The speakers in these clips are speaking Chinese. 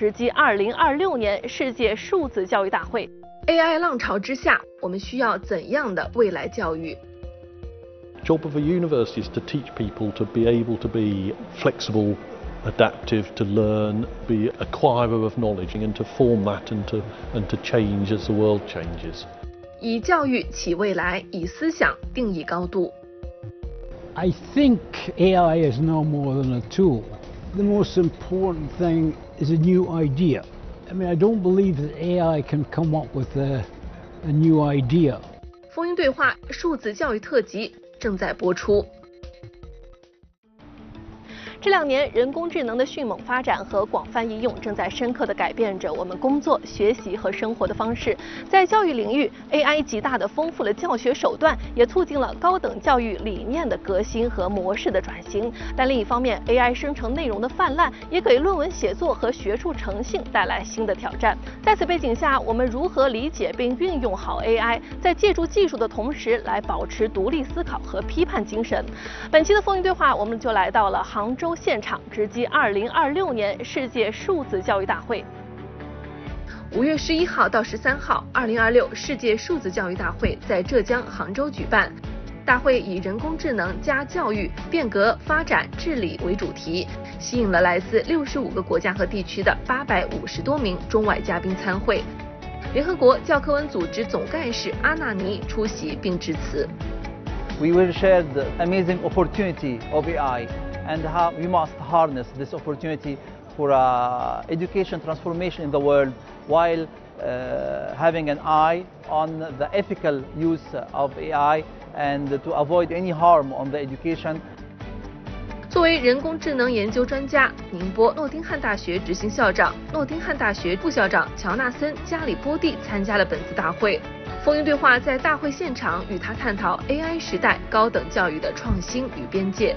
直击2026年世界数字教育大会。AI 浪潮之下，我们需要怎样的未来教育？ Job of a university is to teach people to be able to be flexible, adaptive, to learn, be acquirer of knowledge, and to form that and to change as the world changes. 以教育起未来，以思想定义高度。 I think AI is no more than a tool. The most important thing is a new idea. I mean, I don't believe that AI can come up with a new idea. 风云对话数字教育特辑正在播出。 这2年，人工智能的迅猛发展和广泛应用，正在深刻地改变着我们工作、学习和生活的方式。在教育领域 ，AI 极大地丰富了教学手段，也促进了高等教育理念的革新和模式的转型。但另一方面 ，AI 生成内容的泛滥，也给论文写作和学术诚信带来新的挑战。在此背景下，我们如何理解并运用好 AI， 在借助技术的同时，来保持独立思考和批判精神？本期的风云对话，我们就来到了杭州 现场直击2026年世界数字教育大会。5月11号到13号，2026世界数字教育大会在浙江杭州举办。大会以人工智能加教育变革发展治理为主题，吸引了来自65个国家和地区的850多名中外嘉宾参会。联合国教科文组织总干事阿纳尼出席并致辞。 We will share the amazing opportunity of AI. And how we must harness this opportunity for education transformation in the world while having an eye on the ethical use of AI and to avoid any harm on the education. 作为人工智能研究专家，宁波诺丁汉大学执行校长、诺丁汉大学副校长乔纳森·加里波蒂参加了本次大会。风云对话在大会现场与他探讨 AI 时代高等教育的创新与边界。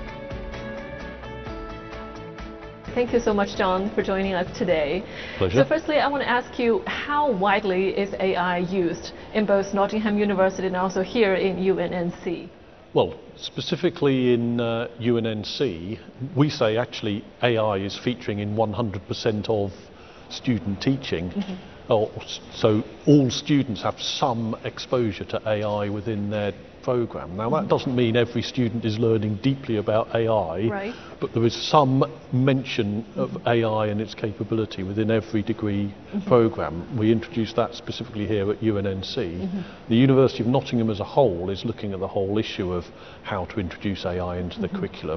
Thank you so much, John, for joining us today. Pleasure. So firstly, I want to ask you, how widely is AI used in both Nottingham University and also here in UNNC? Well, specifically in UNNC, we say actually AI is featuring in 100% of student teaching. So all students have some exposure to AI within their programme. Now that doesn't mean every student is learning deeply about AI, right, but there is some mention of AI and its capability within every degree programme. We introduced that specifically here at UNNC. The University of Nottingham as a whole is looking at the whole issue of how to introduce AI into the curriculum.